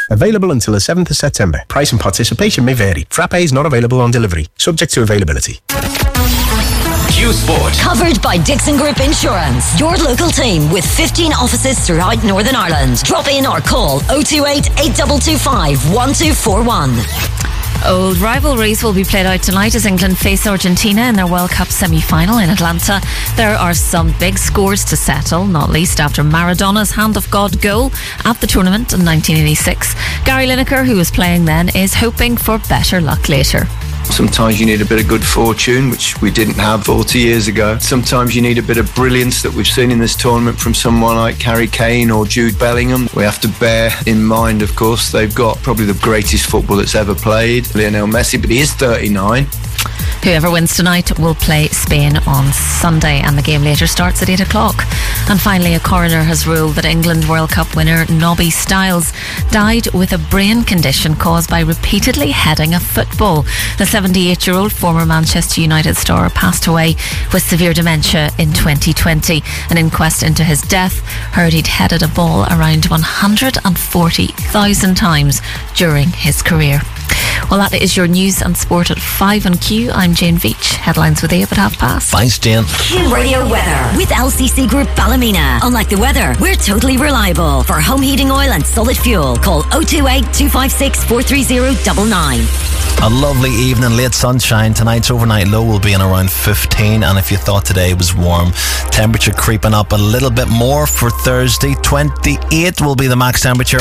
Available until the 7th of September. Price and participation may vary. Frappes not available on delivery. Subject to availability. Q Sport. Covered by Dixon Group Insurance. Your local team with 15 offices throughout Northern Ireland. Drop in or call 028 8225 1241. Old rivalries will be played out tonight as England face Argentina in their World Cup semi-final in Atlanta. There are some big scores to settle, not least after Maradona's Hand of God goal at the tournament in 1986. Gary Lineker, who was playing then, is hoping for better luck later. Sometimes you need a bit of good fortune, which we didn't have 40 years ago. Sometimes you need a bit of brilliance that we've seen in this tournament from someone like Harry Kane or Jude Bellingham. We have to bear in mind, of course, they've got probably the greatest football that's ever played, Lionel Messi, but he is 39. Whoever wins tonight will play Spain on Sunday, and the game later starts at 8 o'clock. And finally, a coroner has ruled that England World Cup winner Nobby Stiles died with a brain condition caused by repeatedly heading a football. The 78-year-old former Manchester United star passed away with severe dementia in 2020. An inquest into his death heard he'd headed a ball around 140,000 times during his career. Well, that is your news and sport at 5 on Q. I'm Jane Veach. Headlines with Abe at 5:30. Thanks, Jane. Q Radio weather with LCC Group Ballymena. Unlike the weather, we're totally reliable. For home heating oil and solid fuel, call 028 256 43099. A lovely evening, late sunshine. Tonight's overnight low will be in around 15, and if you thought today was warm, temperature creeping up a little bit more for Thursday. 28 will be the max temperature.